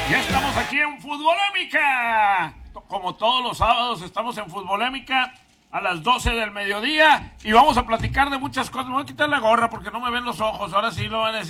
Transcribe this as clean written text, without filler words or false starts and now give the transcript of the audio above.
Ya estamos aquí en Futbolémica. Como todos los sábados estamos en Futbolémica a las 12 del mediodía y vamos a platicar de muchas cosas. Me voy a quitar la gorra porque no me ven los ojos. Ahora sí lo van a decir.